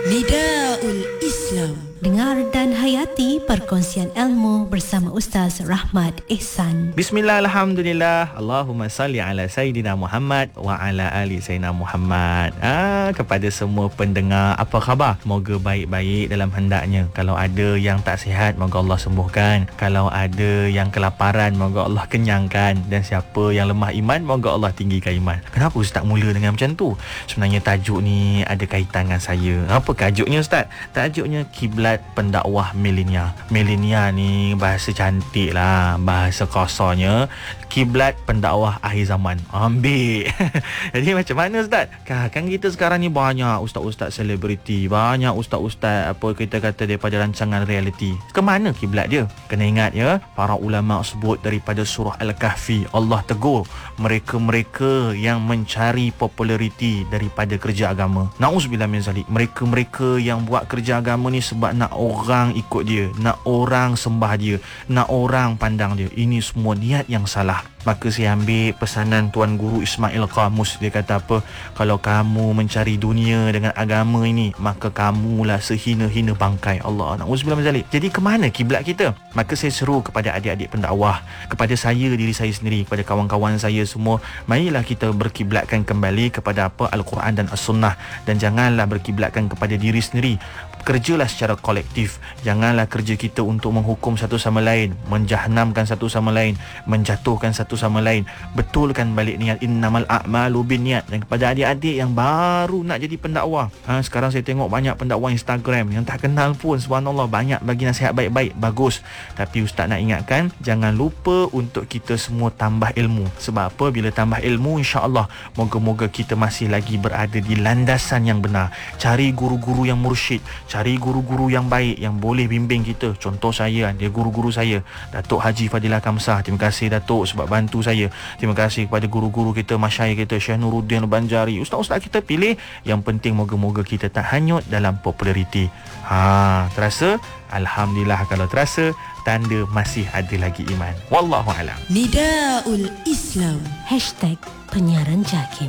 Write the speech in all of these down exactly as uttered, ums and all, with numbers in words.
Nidaul Islam. Dengar dan hayati perkongsian ilmu bersama Ustaz Rahmat Ehsan. Bismillah, alhamdulillah. Allahumma salli ala Sayyidina Muhammad wa ala ali Sayyidina Muhammad. Ah, kepada semua pendengar, apa khabar? Moga baik-baik dalam hendaknya. Kalau ada yang tak sihat, moga Allah sembuhkan. Kalau ada yang kelaparan, moga Allah kenyangkan. Dan siapa yang lemah iman, moga Allah tinggikan iman. Kenapa Ustaz mula dengan macam tu? Sebenarnya tajuk ni ada kaitan dengan saya. Apa tajuknya Ustaz? Tajuknya kiblat pendakwah milenia. Milenia ni bahasa cantik lah, bahasa kasarnya kiblat pendakwah akhir zaman. Ambil. Jadi macam mana Ustaz? Kan, kan kita sekarang ni banyak ustaz-ustaz selebriti, banyak ustaz-ustaz apa kita kata daripada rancangan reality. Kemana kiblat dia? Kena ingat ya, para ulama sebut daripada surah Al-Kahfi, Allah tegur mereka-mereka yang mencari populariti daripada kerja agama. Na'udzubillah min zalik. Mereka-mereka yang buat kerja agama ni sebab nak orang ikut dia, nak orang sembah dia, nak orang pandang dia. Ini semua niat yang salah. Maka saya ambil pesanan Tuan Guru Ismail Qamus. Dia kata apa? Kalau kamu mencari dunia dengan agama ini, maka kamulah sehina-hina bangkai. Allah, na'udzubillah min zalik. Jadi ke mana kiblat kita? Maka saya seru kepada adik-adik pendakwah, kepada saya, diri saya sendiri, kepada kawan-kawan saya semua, marilah kita berkiblatkan kembali kepada apa? Al-Quran dan As-Sunnah. Dan janganlah berkiblatkan kepada diri sendiri. Kerjalah secara kolektif. Janganlah kerja kita untuk menghukum satu sama lain, menjahannamkan satu sama lain, menjatuhkan satu sama lain. Betulkan balik niat, innamal a'malu binniat. Dan kepada adik-adik yang baru nak jadi pendakwah, ha, sekarang saya tengok banyak pendakwah Instagram yang tak kenal pun, subhanallah, banyak bagi nasihat baik-baik, bagus. Tapi Ustaz nak ingatkan, jangan lupa untuk kita semua tambah ilmu. Sebab apa? Bila tambah ilmu, insya-Allah moga-moga kita masih lagi berada di landasan yang benar. Cari guru-guru yang mursyid, cari guru-guru yang baik yang boleh bimbing kita. Contoh saya, dia guru-guru saya, Datuk Haji Fadilah Kamsah. Terima kasih Datuk sebab bantu saya. Terima kasih kepada guru-guru kita, masyayikh kita, Syekh Nuruddin Banjari. Ustaz-ustaz kita pilih. Yang penting moga-moga kita tak hanyut dalam populariti. Ha, terasa? Alhamdulillah. Kalau terasa, tanda masih ada lagi iman. Wallahu a'lam. Nidaul Islam. Hashtag penyiaran JAKIM.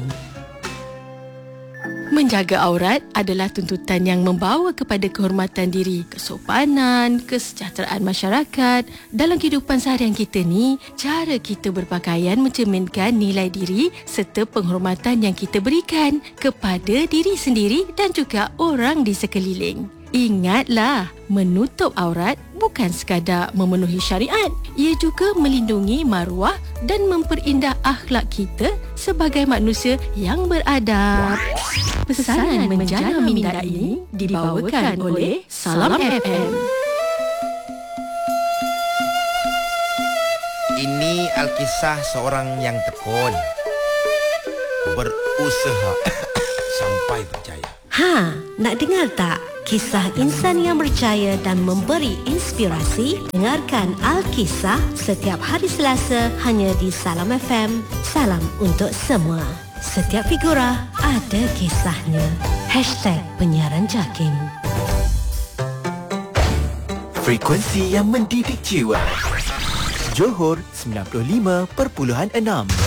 Menjaga aurat adalah tuntutan yang membawa kepada kehormatan diri, kesopanan, kesejahteraan masyarakat. Dalam kehidupan seharian kita ni, cara kita berpakaian mencerminkan nilai diri serta penghormatan yang kita berikan kepada diri sendiri dan juga orang di sekeliling. Ingatlah, menutup aurat bukan sekadar memenuhi syariat. Ia juga melindungi maruah dan memperindah akhlak kita sebagai manusia yang beradab. Pesanan menjana minda ini dibawakan oleh Salam F M. Ini Alkisah seorang yang tekun, berusaha sampai berjaya. Ha, nak dengar tak? Kisah insan yang berjaya dan memberi inspirasi? Dengarkan Al-Kisah setiap hari Selasa hanya di Salam F M. Salam untuk semua. Setiap figura ada kisahnya. Hashtag penyiaran JAKIM. Frekuensi yang mendidik jiwa. Johor sembilan puluh lima perpuluhan enam.